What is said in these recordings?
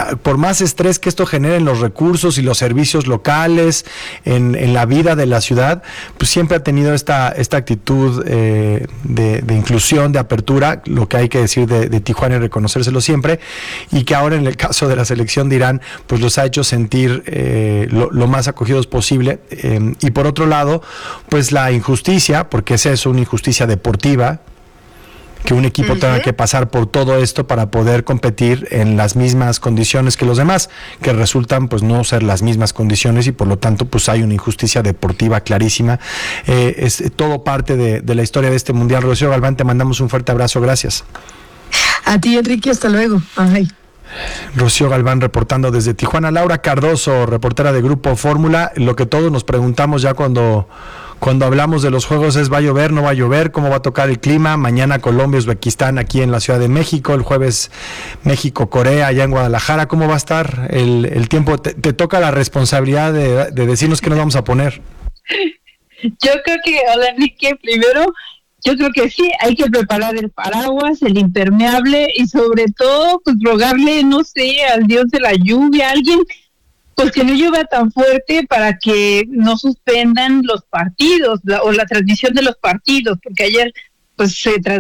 por más estrés que esto genere en los recursos y los servicios locales, en la vida de la ciudad, pues siempre ha tenido esta actitud de inclusión, de apertura, lo que hay que decir de Tijuana y reconocérselo siempre, y que ahora en el caso de la selección de Irán, pues los ha hecho sentir lo más acogidos posible. Y por otro lado, pues la injusticia, porque es eso, una injusticia deportiva, que un equipo tenga que pasar por todo esto para poder competir en las mismas condiciones que los demás, que resultan pues no ser las mismas condiciones, y por lo tanto pues hay una injusticia deportiva clarísima. Es todo parte de la historia de este mundial. Rocío Galván, te mandamos un fuerte abrazo, gracias. A ti, Enrique, hasta luego. Ay. Rocío Galván reportando desde Tijuana. Laura Cardoso, reportera de Grupo Fórmula. Lo que todos nos preguntamos ya cuando hablamos de los juegos es: ¿va a llover, no va a llover? ¿Cómo va a tocar el clima? Mañana Colombia, Uzbekistán aquí en la Ciudad de México, el jueves México, Corea allá en Guadalajara. ¿Cómo va a estar el tiempo? Te toca la responsabilidad de decirnos qué nos vamos a poner. Yo creo que, hola Enrique, primero, yo creo que sí, hay que preparar el paraguas, el impermeable, y sobre todo, pues rogarle, no sé, al Dios de la lluvia, a alguien, pues que no llueva tan fuerte para que no suspendan los partidos o la transmisión de los partidos, porque ayer pues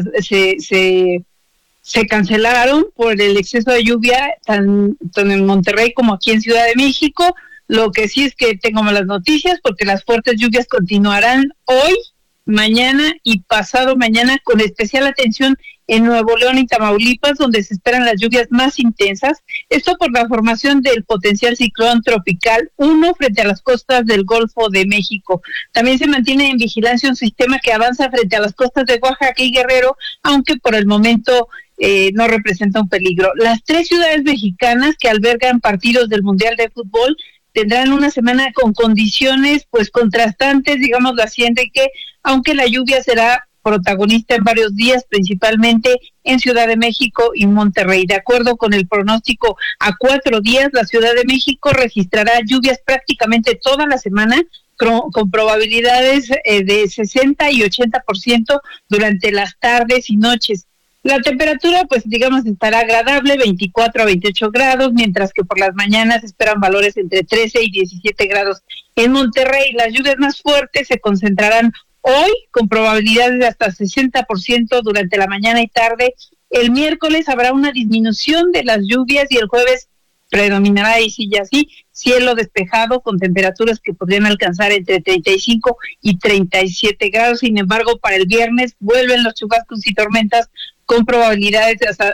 se cancelaron por el exceso de lluvia tanto en Monterrey como aquí en Ciudad de México. Lo que sí es que tengo malas noticias, porque las fuertes lluvias continuarán hoy, mañana y pasado mañana, con especial atención en Nuevo León y Tamaulipas, donde se esperan las lluvias más intensas. Esto por la formación del potencial ciclón tropical 1 frente a las costas del Golfo de México. También se mantiene en vigilancia un sistema que avanza frente a las costas de Oaxaca y Guerrero, aunque por el momento no representa un peligro. Las 3 ciudades mexicanas que albergan partidos del Mundial de Fútbol tendrán una semana con condiciones pues contrastantes, digámoslo así, Enrique, aunque la lluvia será protagonista en varios días, principalmente en Ciudad de México y Monterrey. De acuerdo con el pronóstico a 4 días, la Ciudad de México registrará lluvias prácticamente toda la semana, con probabilidades de 60 y 80% durante las tardes y noches. La temperatura, pues digamos, estará agradable, 24 a 28 grados, mientras que por las mañanas esperan valores entre 13 y 17 grados. En Monterrey, las lluvias más fuertes se concentrarán hoy, con probabilidades de hasta 60% durante la mañana y tarde. El miércoles habrá una disminución de las lluvias y el jueves predominará, y sí, ya sí, cielo despejado con temperaturas que podrían alcanzar entre 35 y 37 grados. Sin embargo, para el viernes vuelven los chubascos y tormentas con probabilidades de hasta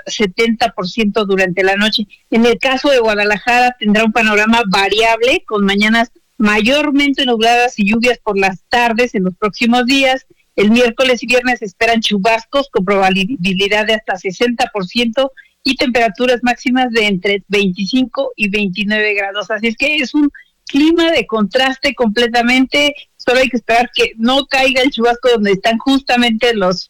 70% durante la noche. En el caso de Guadalajara tendrá un panorama variable, con mañanas mayormente nubladas y lluvias por las tardes en los próximos días. El miércoles y viernes se esperan chubascos con probabilidad de hasta 60% y temperaturas máximas de entre 25 y 29 grados. Así es que es un clima de contraste completamente. Solo hay que esperar que no caiga el chubasco donde están justamente los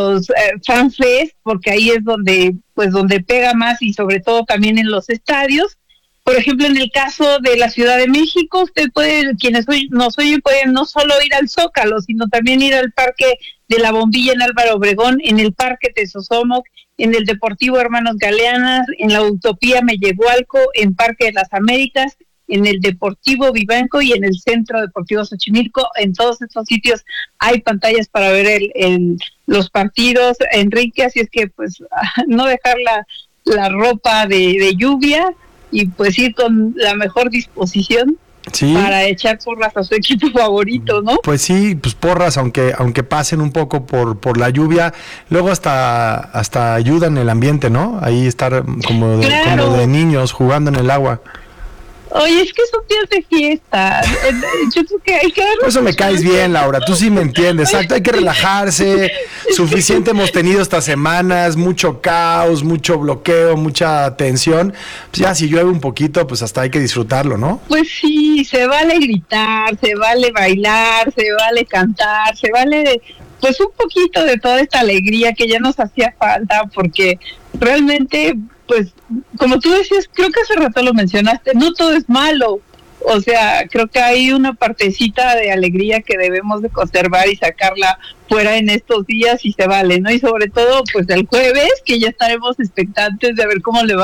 fanfest, porque ahí es donde pega más, y sobre todo también en los estadios. Por ejemplo, en el caso de la Ciudad de México, usted puede, quienes nos oyen, pueden no solo ir al Zócalo, sino también ir al Parque de la Bombilla en Álvaro Obregón, en el Parque Tezosomoc, en el Deportivo Hermanos Galeanas, en la Utopía Mellehualco, en Parque de las Américas, en el Deportivo Vivanco y en el Centro Deportivo Xochimilco. En todos estos sitios hay pantallas para ver los partidos, Enrique, así es que pues no dejar la ropa de lluvia y pues ir con la mejor disposición. Sí, para echar porras a su equipo favorito, ¿no? Pues sí, pues porras, aunque pasen un poco por la lluvia, luego hasta ayudan el ambiente, ¿no? Ahí estar como de niños jugando en el agua. Oye, es que son días de fiesta. Yo creo que hay que dar... Por eso me caes bien, Laura, tú sí me entiendes. Exacto, hay que relajarse. Suficiente hemos tenido estas semanas, mucho caos, mucho bloqueo, mucha tensión. Pues ya si llueve un poquito, pues hasta hay que disfrutarlo, ¿no? Pues sí, se vale gritar, se vale bailar, se vale cantar, se vale pues un poquito de toda esta alegría que ya nos hacía falta, porque realmente... Pues, como tú decías, creo que hace rato lo mencionaste, no todo es malo. O sea, creo que hay una partecita de alegría que debemos de conservar y sacarla fuera en estos días, y se vale, ¿no? Y sobre todo, pues el jueves, que ya estaremos expectantes de ver cómo le va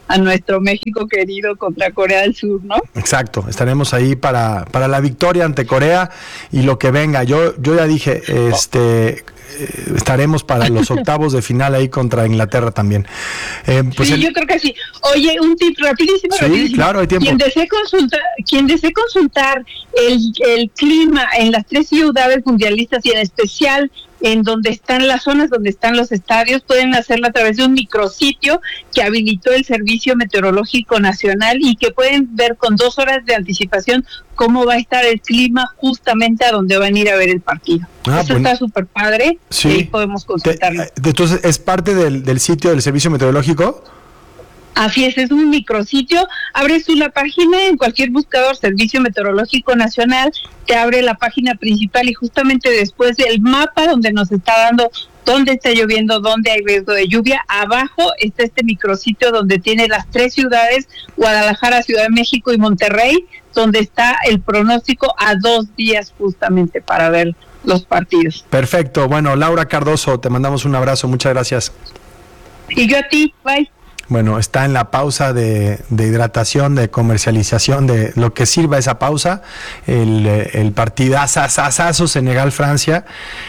a nuestro México querido contra Corea del Sur, ¿no? Exacto, estaremos ahí para la victoria ante Corea y lo que venga. Yo ya dije, estaremos para los octavos de final ahí contra Inglaterra también. Pues sí, yo creo que sí. Oye, un tip rapidísimo. Sí, claro, hay tiempo. Quien desee consultar el clima en las 3 ciudades mundialistas y en especial en donde están las zonas donde están los estadios, pueden hacerlo a través de un micrositio que habilitó el Servicio Meteorológico Nacional y que pueden ver con 2 horas de anticipación cómo va a estar el clima justamente a donde van a ir a ver el partido. Eso está súper padre, sí. Y ahí podemos consultarlo. Entonces, ¿es parte del sitio del Servicio Meteorológico? Así es un micrositio. Abres tú la página en cualquier buscador, Servicio Meteorológico Nacional, te abre la página principal y justamente después del mapa donde nos está dando dónde está lloviendo, dónde hay riesgo de lluvia, abajo está este micrositio donde tiene las 3 ciudades, Guadalajara, Ciudad de México y Monterrey, donde está el pronóstico a 2 días justamente para ver los partidos. Perfecto. Bueno, Laura Cardoso, te mandamos un abrazo. Muchas gracias. Y yo a ti. Bye. Bueno, está en la pausa de hidratación, de comercialización, de lo que sirva esa pausa, el partidazo Senegal-Francia.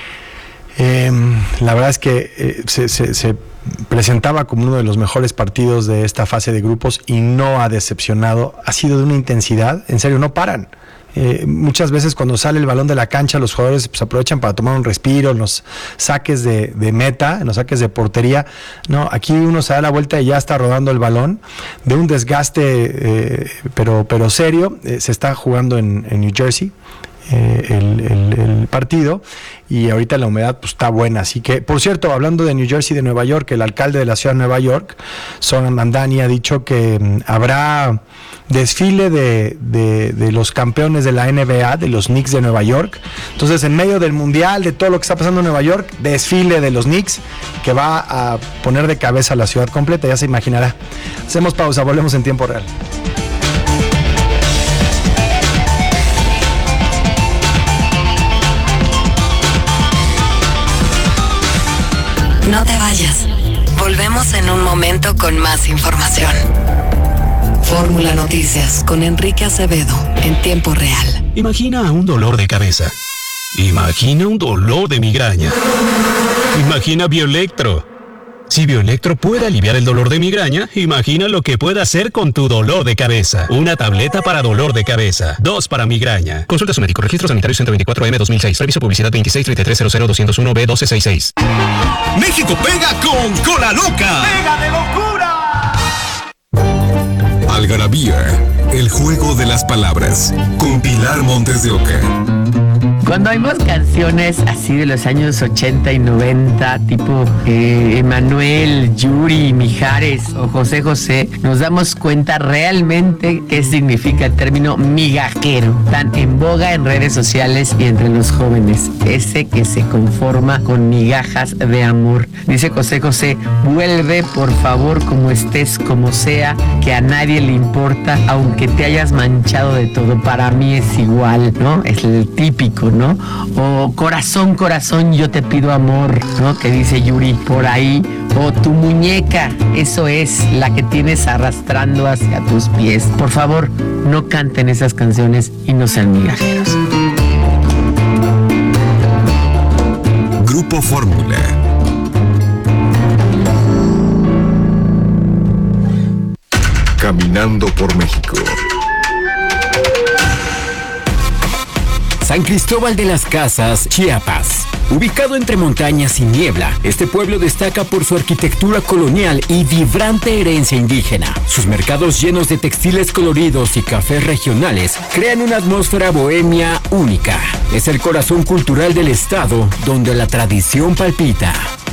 La verdad es que se presentaba como uno de los mejores partidos de esta fase de grupos y no ha decepcionado. Ha sido de una intensidad, en serio, no paran. Muchas veces cuando sale el balón de la cancha los jugadores pues aprovechan para tomar un respiro en los saques de meta, en los saques de portería. No, aquí uno se da la vuelta y ya está rodando el balón de un desgaste pero serio. Se está jugando en New Jersey el partido y ahorita la humedad pues está buena, así que, por cierto, hablando de New Jersey y de Nueva York, el alcalde de la ciudad de Nueva York, Zoran Mandani, ha dicho que habrá desfile de los campeones de la NBA, de los Knicks de Nueva York. Entonces, en medio del mundial, de todo lo que está pasando en Nueva York, desfile de los Knicks que va a poner de cabeza a la ciudad completa, ya se imaginará. Hacemos pausa, volvemos en tiempo real. No te vayas. Volvemos en un momento con más información. Fórmula Noticias con Enrique Acevedo en tiempo real. Imagina un dolor de cabeza. Imagina un dolor de migraña. Imagina Bioelectro. Si Bioelectro puede aliviar el dolor de migraña, imagina lo que puede hacer con tu dolor de cabeza. Una tableta para dolor de cabeza, 2 para migraña. Consulta a su médico. Registro sanitario 124M 2006. Reviso publicidad 2633000201B1266. México pega con Cola Loca. ¡Pega de locura! Algarabía, el juego de las palabras. Con Pilar Montes de Oca. Cuando oímos canciones así de los años 80 y 90, tipo Emanuel, Yuri, Mijares o José José, nos damos cuenta realmente qué significa el término migajero, tan en boga en redes sociales y entre los jóvenes. Ese que se conforma con migajas de amor. Dice José José, vuelve por favor como estés, como sea, que a nadie le importa, aunque te hayas manchado de todo, para mí es igual, ¿no? Es el típico, ¿no? O corazón, corazón, yo te pido amor, ¿no? Que dice Yuri por ahí. O tu muñeca, eso es la que tienes arrastrando hacia tus pies. Por favor, no canten esas canciones y no sean migajeros. Grupo Fórmula. Caminando por México. San Cristóbal de las Casas, Chiapas. Ubicado entre montañas y niebla, este pueblo destaca por su arquitectura colonial y vibrante herencia indígena. Sus mercados llenos de textiles coloridos y cafés regionales crean una atmósfera bohemia única. Es el corazón cultural del estado, donde la tradición palpita.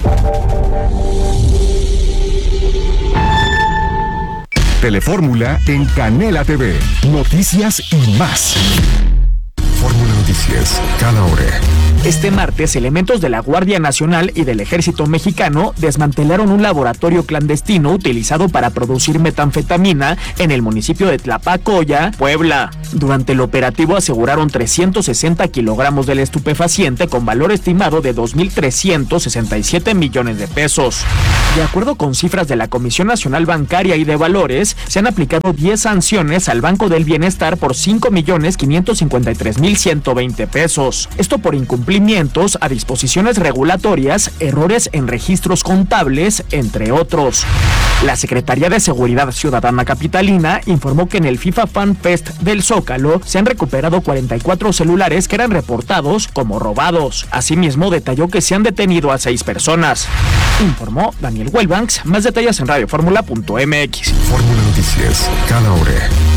Telefórmula en Canela TV. Noticias y más. Fórmula Noticias, cada hora. Este martes, elementos de la Guardia Nacional y del Ejército Mexicano desmantelaron un laboratorio clandestino utilizado para producir metanfetamina en el municipio de Tlapacoya, Puebla. Durante el operativo aseguraron 360 kilogramos del estupefaciente con valor estimado de 2.367 millones de pesos. De acuerdo con cifras de la Comisión Nacional Bancaria y de Valores, se han aplicado 10 sanciones al Banco del Bienestar por 5.553.120 pesos. Esto por incumplimientos a disposiciones regulatorias, errores en registros contables, entre otros. La Secretaría de Seguridad Ciudadana Capitalina informó que en el FIFA Fan Fest del Zócalo se han recuperado 44 celulares que eran reportados como robados. Asimismo, detalló que se han detenido a 6 personas. Informó Daniel Wellbanks. Más detalles en radioformula.mx. Fórmula Noticias, cada hora.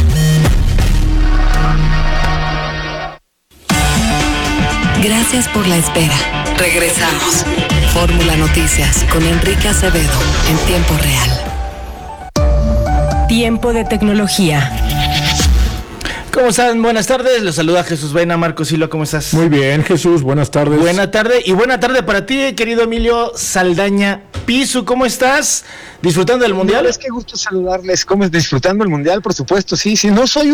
Gracias por la espera. Regresamos. Fórmula Noticias con Enrique Acevedo en tiempo real. Tiempo de tecnología. ¿Cómo están? Buenas tardes, los saluda Jesús Baena. Marco Silva, ¿cómo estás? Muy bien, Jesús, buenas tardes. Buena tarde y buena tarde para ti, querido Emilio Saldaña Pisu, ¿cómo estás? ¿Disfrutando del Mundial? No, es que gusto saludarles. ¿Cómo es? Disfrutando el Mundial, por supuesto, sí. No soy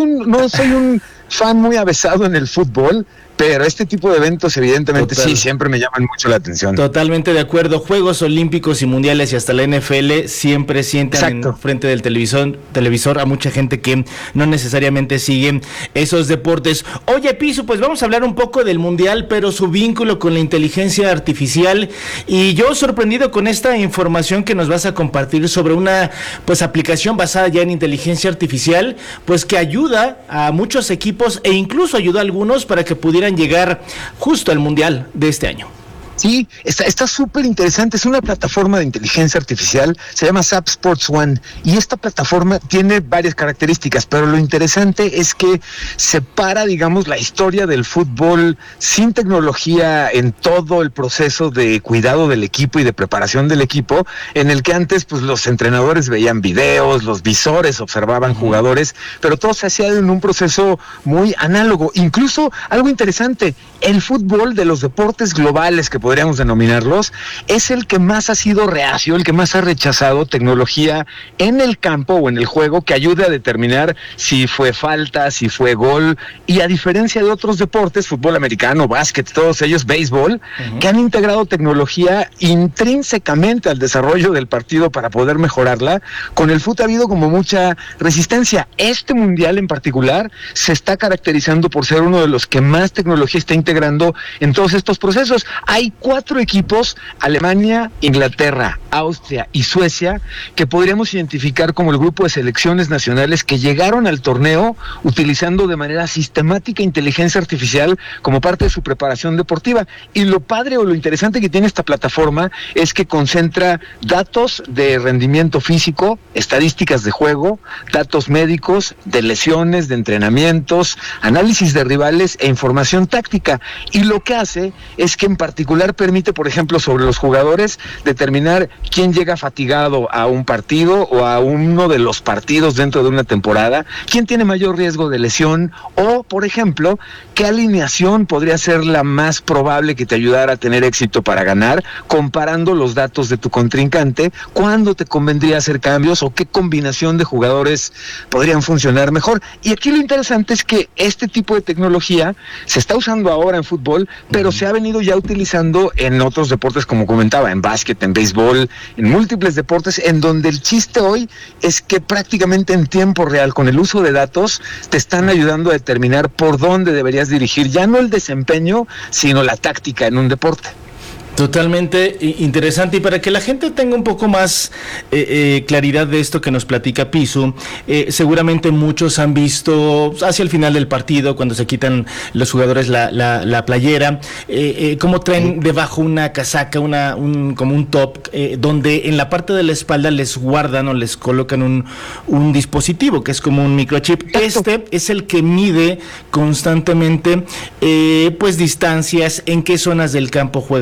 un fan muy avesado en el fútbol, pero este tipo de eventos evidentemente sí, siempre me llaman mucho la atención. Totalmente de acuerdo. Juegos Olímpicos y Mundiales y hasta la NFL siempre sientan en frente del televisor a mucha gente que no necesariamente sigue esos deportes. Oye, Pisu, pues vamos a hablar un poco del Mundial, pero su vínculo con la inteligencia artificial. Y yo sorprendido con esta información que nos vas a compartir sobre una aplicación basada ya en inteligencia artificial, pues que ayuda a muchos equipos e incluso ayudó a algunos para que pudieran llegar justo al Mundial de este año. Sí, está súper interesante. Es una plataforma de inteligencia artificial, se llama SAP Sports One, y esta plataforma tiene varias características, pero lo interesante es que separa, digamos, la historia del fútbol sin tecnología en todo el proceso de cuidado del equipo y de preparación del equipo, en el que antes pues los entrenadores veían videos, los visores observaban jugadores, pero todo se hacía en un proceso muy análogo. Incluso algo interesante, el fútbol de los deportes globales que podríamos denominarlos, es el que más ha sido reacio, el que más ha rechazado tecnología en el campo o en el juego que ayude a determinar si fue falta, si fue gol, y a diferencia de otros deportes, fútbol americano, básquet, todos ellos, béisbol, que han integrado tecnología intrínsecamente al desarrollo del partido para poder mejorarla, con el fútbol ha habido como mucha resistencia. Este mundial en particular se está caracterizando por ser uno de los que más tecnología está integrando en todos estos procesos. Hay 4 equipos, Alemania, Inglaterra, Austria y Suecia, que podríamos identificar como el grupo de selecciones nacionales que llegaron al torneo utilizando de manera sistemática inteligencia artificial como parte de su preparación deportiva. Y lo padre o lo interesante que tiene esta plataforma es que concentra datos de rendimiento físico, estadísticas de juego, datos médicos, de lesiones, de entrenamientos, análisis de rivales e información táctica. Y lo que hace es que en particular permite, por ejemplo, sobre los jugadores, determinar quién llega fatigado a un partido o a uno de los partidos dentro de una temporada, quién tiene mayor riesgo de lesión o, por ejemplo, qué alineación podría ser la más probable que te ayudara a tener éxito para ganar, comparando los datos de tu contrincante, cuándo te convendría hacer cambios o qué combinación de jugadores podrían funcionar mejor. Y aquí lo interesante es que este tipo de tecnología se está usando ahora en fútbol, pero se ha venido ya utilizando en otros deportes, como comentaba, en básquet, en béisbol, en múltiples deportes, en donde el chiste hoy es que prácticamente en tiempo real, con el uso de datos, te están ayudando a determinar por dónde deberías dirigir, ya no el desempeño, sino la táctica en un deporte. Totalmente interesante, y para que la gente tenga un poco más claridad de esto que nos platica Pisu, seguramente muchos han visto hacia el final del partido, cuando se quitan los jugadores la playera, cómo traen debajo una casaca, como un top, donde en la parte de la espalda les guardan o les colocan un dispositivo que es como un microchip. Este es el que mide constantemente pues distancias, en qué zonas del campo juegan más,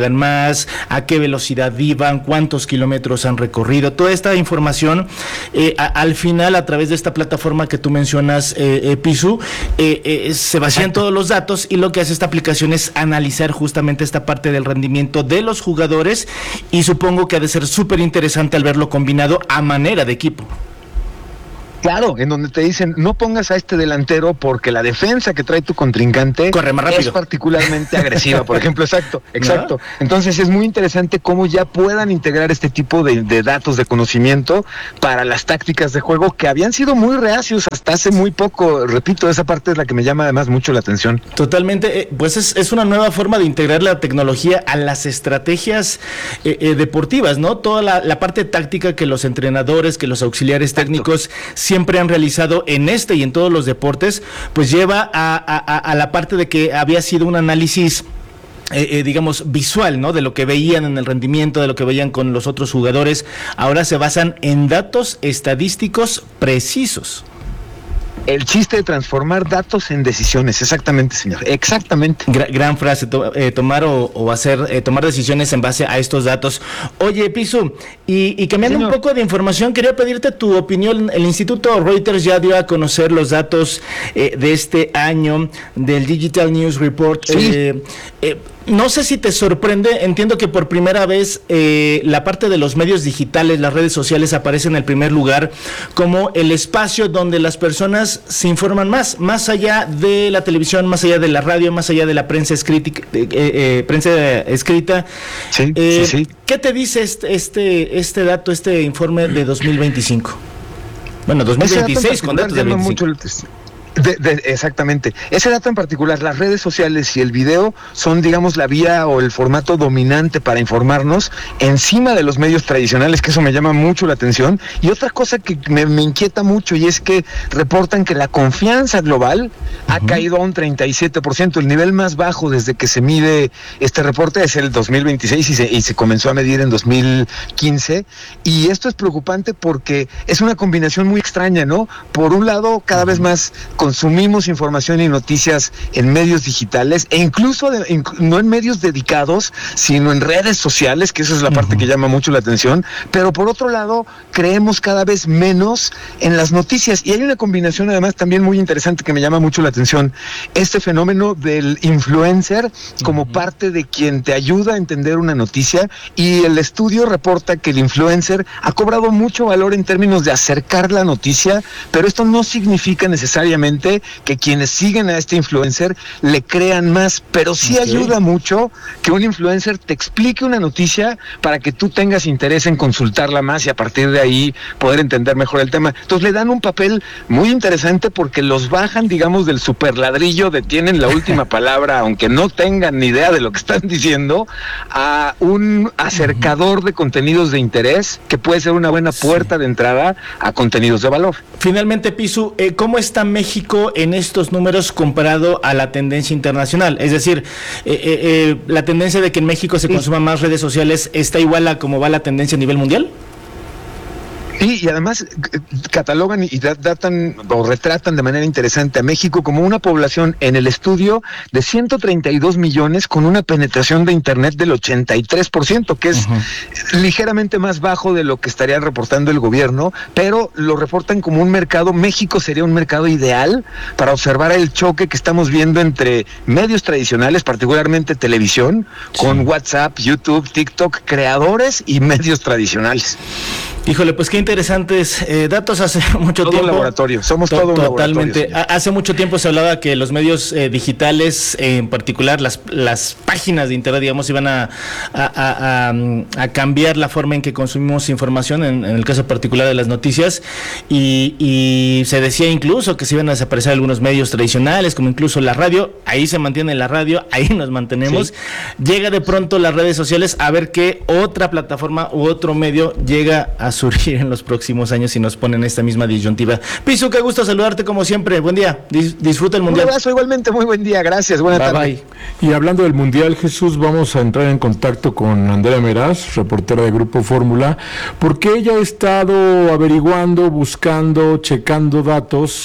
personas, a qué velocidad iban, cuántos kilómetros han recorrido. Toda esta información, al final, a través de esta plataforma que tú mencionas, Pisu, se vacían todos los datos, y lo que hace esta aplicación es analizar justamente esta parte del rendimiento de los jugadores, y supongo que ha de ser súper interesante al verlo combinado a manera de equipo. Claro, en donde te dicen, no pongas a este delantero porque la defensa que trae tu contrincante corre más rápido, es particularmente agresiva, por ejemplo. Exacto. ¿No? Entonces es muy interesante cómo ya puedan integrar este tipo de datos de conocimiento para las tácticas de juego que habían sido muy reacios hasta hace muy poco. Repito, esa parte es la que me llama además mucho la atención. Totalmente, pues es una nueva forma de integrar la tecnología a las estrategias deportivas, ¿no? Toda la parte táctica que los entrenadores, que los auxiliares técnicos siempre han realizado en este y en todos los deportes, pues lleva a la parte de que había sido un análisis digamos visual, ¿no? De lo que veían en el rendimiento, de lo que veían con los otros jugadores. Ahora se basan en datos estadísticos precisos. El chiste de transformar datos en decisiones, exactamente, señor, exactamente. Gran frase, tomar tomar decisiones en base a estos datos. Oye, Pisu, y cambiando un poco de información, quería pedirte tu opinión. El Instituto Reuters ya dio a conocer los datos de este año del Digital News Report. Sí. No sé si te sorprende, entiendo que por primera vez la parte de los medios digitales, las redes sociales, aparece en el primer lugar como el espacio donde las personas se informan más allá de la televisión, más allá de la radio, más allá de la prensa escrita. Sí. ¿Qué te dice este dato, este informe de 2025? Bueno, 2026 con datos de 2025. Exactamente. Ese dato en particular, las redes sociales y el video son, digamos, la vía o el formato dominante para informarnos encima de los medios tradicionales, que eso me llama mucho la atención. Y otra cosa que me inquieta mucho, y es que reportan que la confianza global ha caído a un 37%. El nivel más bajo desde que se mide este reporte es el 2026 y se comenzó a medir en 2015. Y esto es preocupante porque es una combinación muy extraña, ¿no? Por un lado, cada vez más consumimos información y noticias en medios digitales, e incluso no en medios dedicados, sino en redes sociales, que esa es la parte que llama mucho la atención. Pero por otro lado, creemos cada vez menos en las noticias, y hay una combinación además también muy interesante que me llama mucho la atención: este fenómeno del influencer como parte de quien te ayuda a entender una noticia. Y el estudio reporta que el influencer ha cobrado mucho valor en términos de acercar la noticia, pero esto no significa necesariamente que quienes siguen a este influencer le crean más, pero sí ayuda mucho que un influencer te explique una noticia para que tú tengas interés en consultarla más y a partir de ahí poder entender mejor el tema. Entonces le dan un papel muy interesante porque los bajan, digamos, del superladrillo de tienen la última palabra, aunque no tengan ni idea de lo que están diciendo, a un acercador de contenidos de interés que puede ser una buena puerta de entrada a contenidos de valor. Finalmente, Pisu, ¿cómo está México en estos números comparado a la tendencia internacional? Es decir, la tendencia de que en México se consuma más redes sociales, ¿está igual a cómo va la tendencia a nivel mundial? Sí, y además catalogan y datan o retratan de manera interesante a México como una población en el estudio de 132 millones con una penetración de internet del 83%, que es ligeramente más bajo de lo que estaría reportando el gobierno, pero lo reportan como un mercado. México sería un mercado ideal para observar el choque que estamos viendo entre medios tradicionales, particularmente televisión, con WhatsApp, YouTube, TikTok, creadores y medios tradicionales. Híjole, pues qué interesantes datos. Hace mucho tiempo. Laboratorio, somos todo un laboratorio. Totalmente. Hace mucho tiempo se hablaba que los medios digitales, en particular las páginas de internet, digamos, iban a cambiar la forma en que consumimos información, en el caso particular de las noticias, y se decía incluso que se iban a desaparecer algunos medios tradicionales, como incluso la radio. Ahí se mantiene la radio, ahí nos mantenemos. Sí. Llega de pronto las redes sociales a ver qué otra plataforma u otro medio llega a surgir en los próximos años y nos ponen esta misma disyuntiva. Pisu, qué gusto saludarte como siempre. Buen día. Disfruta el Mundial. Un abrazo, igualmente, muy buen día. Gracias, buena tarde. Bye. Y hablando del Mundial, Jesús, vamos a entrar en contacto con Andrea Meraz, reportera de Grupo Fórmula, porque ella ha estado averiguando, buscando, checando datos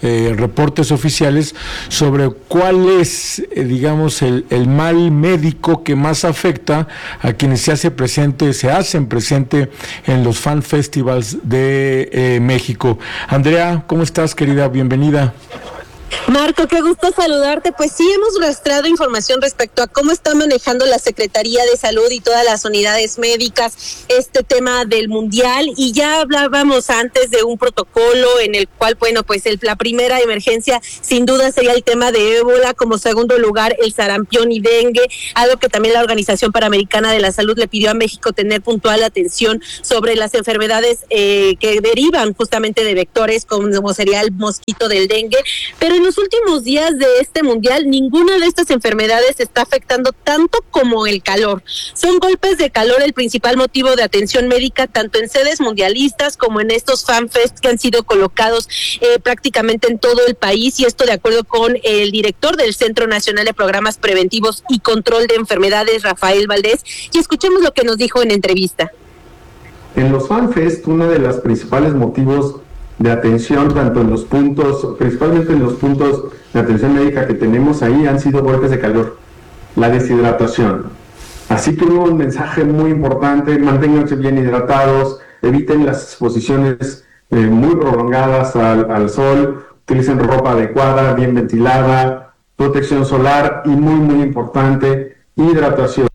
reportes oficiales sobre cuál es, digamos, el mal médico que más afecta a quienes se hacen presente en los fan festivals de México. Andrea, ¿cómo estás, querida? Bienvenida. Marco, qué gusto saludarte. Pues sí, hemos rastreado información respecto a cómo está manejando la Secretaría de Salud y todas las unidades médicas este tema del Mundial, y ya hablábamos antes de un protocolo en el cual, bueno, pues la primera emergencia sin duda sería el tema de ébola, como segundo lugar el sarampión y dengue, algo que también la Organización Panamericana de la Salud le pidió a México tener puntual atención sobre las enfermedades que derivan justamente de vectores como sería el mosquito del dengue, pero en los últimos días de este mundial ninguna de estas enfermedades está afectando tanto como el calor. Son golpes de calor el principal motivo de atención médica tanto en sedes mundialistas como en estos fanfest que han sido colocados prácticamente en todo el país, y esto de acuerdo con el director del Centro Nacional de Programas Preventivos y Control de Enfermedades, Rafael Valdés, y escuchemos lo que nos dijo en entrevista. En los fanfest, uno de los principales motivos de atención, tanto en los puntos, principalmente en los puntos de atención médica que tenemos ahí, han sido golpes de calor, la deshidratación. Así que un mensaje muy importante: manténganse bien hidratados, eviten las exposiciones muy prolongadas al sol, utilicen ropa adecuada, bien ventilada, protección solar y muy importante, hidratación.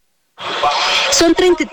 Son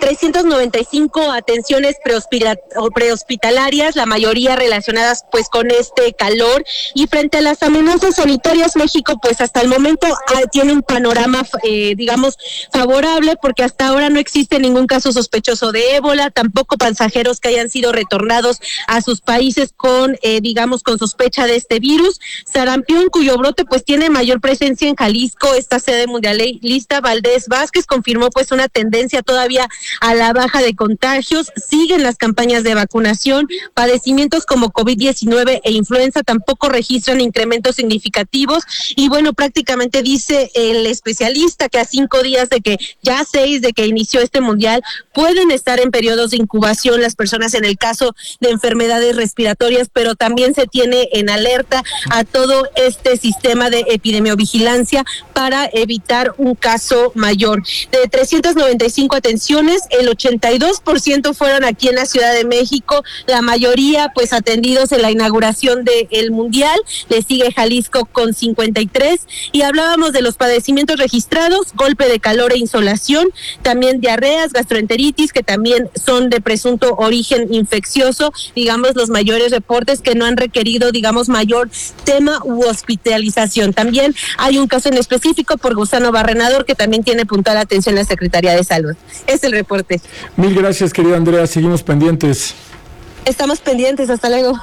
395 atenciones prehospitalarias, la mayoría relacionadas pues con este calor, y frente a las amenazas sanitarias, México pues hasta el momento tiene un panorama digamos favorable, porque hasta ahora no existe ningún caso sospechoso de ébola, tampoco pasajeros que hayan sido retornados a sus países con digamos con sospecha de este virus. Sarampión, cuyo brote pues tiene mayor presencia en Jalisco, esta sede mundialista, Valdés Vázquez confirmó pues una tendencia todavía a la baja de contagios, siguen las campañas de vacunación, padecimientos como COVID-19 e influenza tampoco registran incrementos significativos, y bueno, prácticamente dice el especialista que a 5 días de que, ya 6 de que inició este mundial, pueden estar en periodos de incubación las personas en el caso de enfermedades respiratorias, pero también se tiene en alerta a todo este sistema de epidemiovigilancia para evitar un caso mayor. De 395 atenciones, el 82% fueron aquí en la Ciudad de México, la mayoría pues atendidos en la inauguración del Mundial, le sigue Jalisco con 53, y hablábamos de los padecimientos registrados: golpe de calor e insolación, también diarreas, gastroenteritis, que también son de presunto origen infeccioso, digamos los mayores reportes que no han requerido digamos mayor tema u hospitalización. También hay un caso en específico por gusano barrenador que también tiene puntual atención la Secretaría de Salud. Es el reporte. Mil gracias, querida Andrea, seguimos pendientes. Estamos pendientes, hasta luego.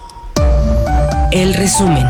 El resumen.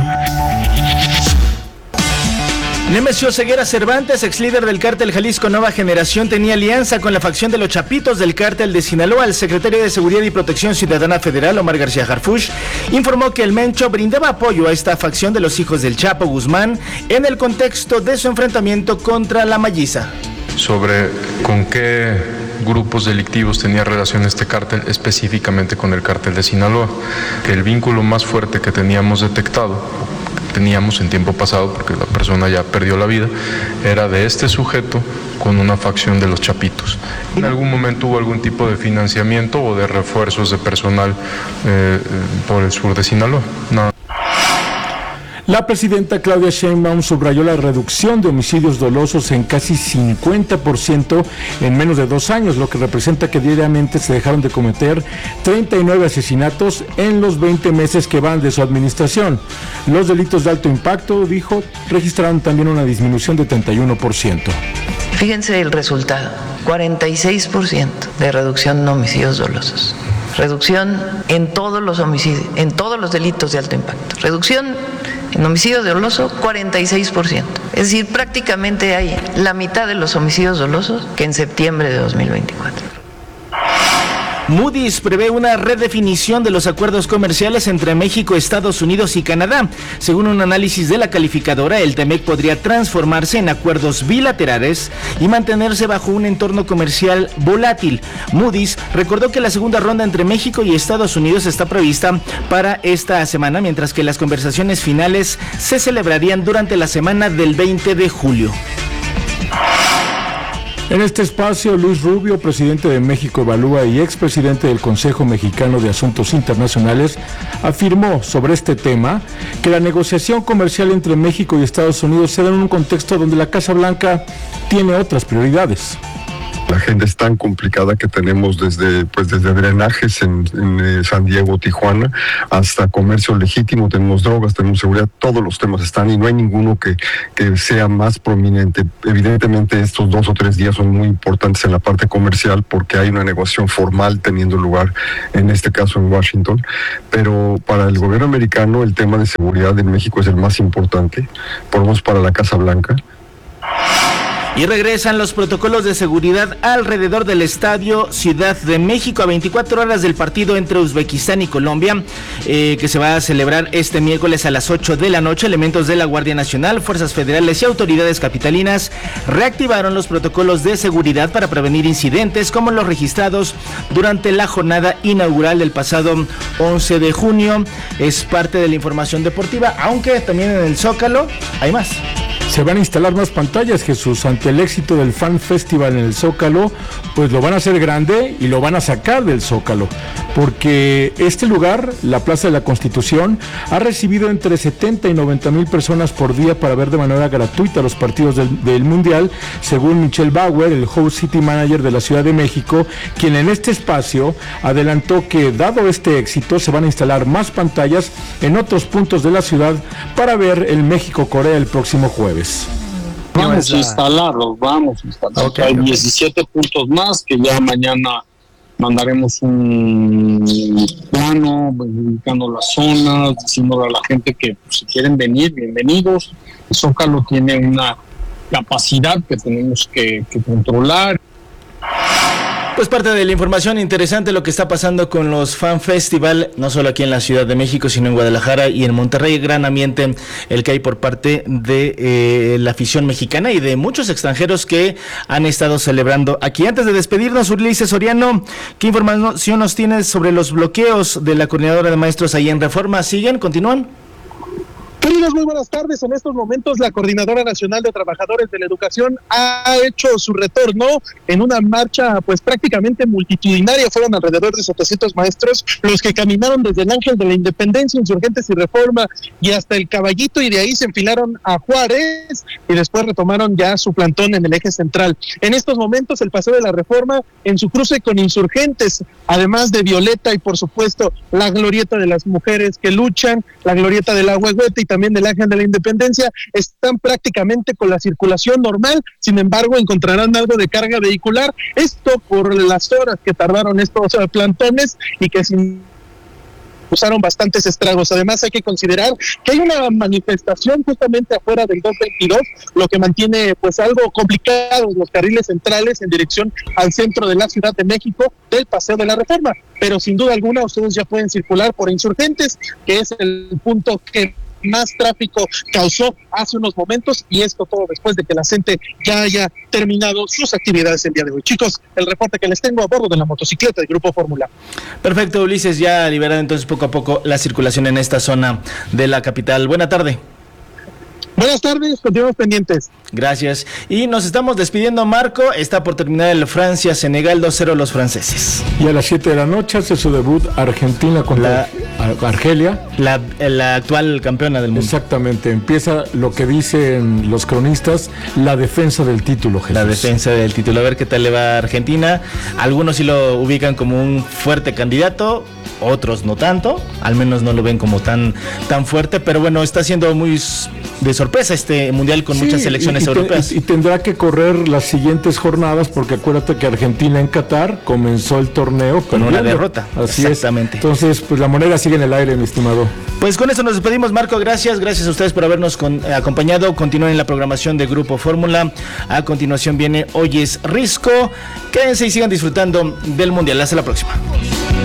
Nemesio Ceguera Cervantes, ex líder del cártel Jalisco Nueva Generación, tenía alianza con la facción de los Chapitos del cártel de Sinaloa. El secretario de Seguridad y Protección Ciudadana Federal, Omar García Harfuch, informó que el Mencho brindaba apoyo a esta facción de los hijos del Chapo Guzmán en el contexto de su enfrentamiento contra la Malliza. Sobre con qué grupos delictivos tenía relación este cártel, específicamente con el cártel de Sinaloa, que el vínculo más fuerte que teníamos detectado, teníamos en tiempo pasado, porque la persona ya perdió la vida, era de este sujeto con una facción de los Chapitos. ¿En algún momento hubo algún tipo de financiamiento o de refuerzos de personal por el sur de Sinaloa? No. La presidenta Claudia Sheinbaum subrayó la reducción de homicidios dolosos en casi 50% en menos de 2 años, lo que representa que diariamente se dejaron de cometer 39 asesinatos en los 20 meses que van de su administración. Los delitos de alto impacto, dijo, registraron también una disminución de 31%. Fíjense el resultado: 46% de reducción en homicidios dolosos. Reducción en todos los homicidios, en todos los delitos de alto impacto. Reducción en homicidios dolosos, 46%. Es decir, prácticamente hay la mitad de los homicidios dolosos que en septiembre de 2024. Moody's prevé una redefinición de los acuerdos comerciales entre México, Estados Unidos y Canadá. Según un análisis de la calificadora, el TEMEC podría transformarse en acuerdos bilaterales y mantenerse bajo un entorno comercial volátil. Moody's recordó que la segunda ronda entre México y Estados Unidos está prevista para esta semana, mientras que las conversaciones finales se celebrarían durante la semana del 20 de julio. En este espacio, Luis Rubio, presidente de México Evalúa y expresidente del Consejo Mexicano de Asuntos Internacionales, afirmó sobre este tema que la negociación comercial entre México y Estados Unidos se da en un contexto donde la Casa Blanca tiene otras prioridades. La agenda es tan complicada que tenemos desde drenajes en San Diego, Tijuana, hasta comercio legítimo, tenemos drogas, tenemos seguridad, todos los temas están y no hay ninguno que sea más prominente. Evidentemente estos 2 o 3 días son muy importantes en la parte comercial porque hay una negociación formal teniendo lugar, en este caso en Washington, pero para el gobierno americano el tema de seguridad en México es el más importante, por lo menos para la Casa Blanca. Y regresan los protocolos de seguridad alrededor del Estadio Ciudad de México a 24 horas del partido entre Uzbekistán y Colombia, que se va a celebrar este miércoles a las 8 de la noche. Elementos de la Guardia Nacional, fuerzas federales y autoridades capitalinas reactivaron los protocolos de seguridad para prevenir incidentes como los registrados durante la jornada inaugural del pasado 11 de junio. Es parte de la información deportiva, aunque también en el Zócalo hay más. Se van a instalar más pantallas, Jesús, ante el éxito del Fan Festival en el Zócalo, pues lo van a hacer grande y lo van a sacar del Zócalo, porque este lugar, la Plaza de la Constitución, ha recibido entre 70 y 90 mil personas por día para ver de manera gratuita los partidos del Mundial, según Michelle Bauer, el Host City Manager de la Ciudad de México, quien en este espacio adelantó que, dado este éxito, se van a instalar más pantallas en otros puntos de la ciudad para ver el México-Corea el próximo jueves. Vamos a instalarlos. Hay 17 puntos más que ya mañana mandaremos un plano indicando las zonas, diciéndole a la gente que si quieren venir, bienvenidos. El Zócalo tiene una capacidad que tenemos que controlar. Pues parte de la información interesante lo que está pasando con los Fan Festival, no solo aquí en la Ciudad de México, sino en Guadalajara y en Monterrey. Gran ambiente el que hay por parte de la afición mexicana y de muchos extranjeros que han estado celebrando aquí. Antes de despedirnos, Ulises Soriano, ¿qué información nos tienes sobre los bloqueos de la coordinadora de maestros ahí en Reforma? ¿Siguen? ¿Continúan? Queridos, muy buenas tardes. En estos momentos la Coordinadora Nacional de Trabajadores de la Educación ha hecho su retorno en una marcha pues prácticamente multitudinaria. Fueron alrededor de 700 maestros los que caminaron desde el Ángel de la Independencia, Insurgentes y Reforma y hasta el Caballito, y de ahí se enfilaron a Juárez y después retomaron ya su plantón en el eje central. En estos momentos el Paseo de la Reforma en su cruce con Insurgentes, además de Violeta y por supuesto la glorieta de las mujeres que luchan, la glorieta del Agüehuete y también del Ángel de la Independencia, están prácticamente con la circulación normal. Sin embargo, encontrarán algo de carga vehicular, esto por las horas que tardaron estos plantones y que usaron bastantes estragos. Además, hay que considerar que hay una manifestación justamente afuera del 222, lo que mantiene pues algo complicados los carriles centrales en dirección al centro de la Ciudad de México del Paseo de la Reforma, pero sin duda alguna ustedes ya pueden circular por Insurgentes, que es el punto que más tráfico causó hace unos momentos, y esto todo después de que la gente ya haya terminado sus actividades el día de hoy. Chicos, el reporte que les tengo a bordo de la motocicleta del Grupo Fórmula. Perfecto, Ulises, ya liberado entonces poco a poco la circulación en esta zona de la capital. Buena tarde. Buenas tardes, continuamos pendientes. Gracias. Y nos estamos despidiendo, Marco. Está por terminar el Francia-Senegal 2-0 los franceses. Y a las 7 de la noche hace su debut Argentina contra Argelia. La actual campeona del mundo. Exactamente. Empieza lo que dicen los cronistas, la defensa del título, Jesús. La defensa del título. A ver qué tal le va a Argentina. Algunos sí lo ubican como un fuerte candidato, otros no tanto. Al menos no lo ven como tan fuerte. Pero bueno, está siendo muy de sorpresa este mundial con muchas selecciones europeas. Y tendrá que correr las siguientes jornadas, porque acuérdate que Argentina en Qatar comenzó el torneo con una derrota. Así exactamente. Entonces, pues la moneda sigue en el aire, mi estimado. Pues con eso nos despedimos, Marco. Gracias a ustedes por habernos acompañado. Continúen en la programación de Grupo Fórmula. A continuación viene Hoy es Risco. Quédense y sigan disfrutando del mundial. Hasta la próxima.